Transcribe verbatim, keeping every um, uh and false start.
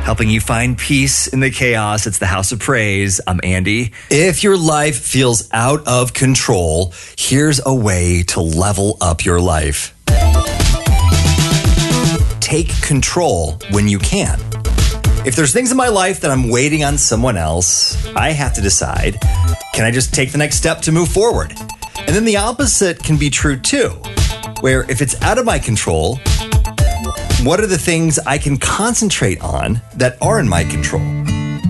helping you find peace in the chaos. It's the House of Praise. I'm Andy. If your life feels out of control, here's a way to level up your life. Take control when you can. If there's things in my life that I'm waiting on someone else, I have to decide, can I just take the next step to move forward? And then the opposite can be true too, where if it's out of my control, what are the things I can concentrate on that are in my control?